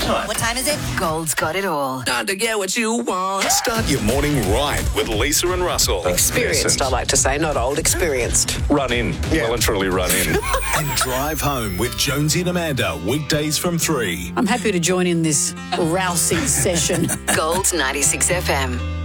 time. What time is it? Gold's got it all. Time to get what you want. Start your morning right with Lisa and Russell. Experienced, I like to say, not old, experienced. Run in. Well and truly run in. And drive home with Jonesy and Amanda, weekdays from 3. I'm happy to join in this rousing session. Gold 96 FM.